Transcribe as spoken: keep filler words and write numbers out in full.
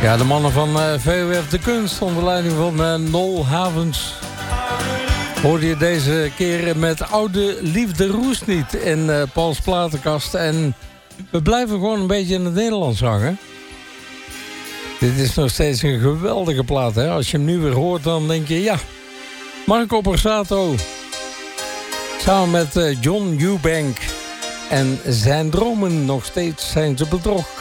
Ja, de mannen van uh, V O F De Kunst onder leiding van uh, Nol Havens. Hoorde je deze keer met Oude Liefde Roest niet in uh, Pauls platenkast. En we blijven gewoon een beetje in het Nederlands hangen. Dit is nog steeds een geweldige plaat, hè? Als je hem nu weer hoort, dan denk je, ja, Marco Borsato. Samen met uh, John Eubank. En zijn dromen nog steeds zijn ze bedrog.